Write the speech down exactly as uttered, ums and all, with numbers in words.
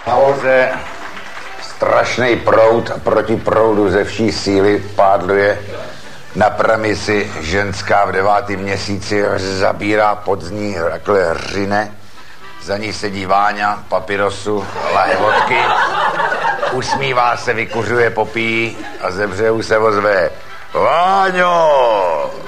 Na voze strašnej proud a proti proudu ze vší síly pádluje na pramisi ženská v devátém měsíci, zabírá pod z ní takhle hřine, za ní sedí Váňa, papirosu, lahe vodky, usmívá se, vykuřuje, popíjí a ze břehu se ozve: Váňo!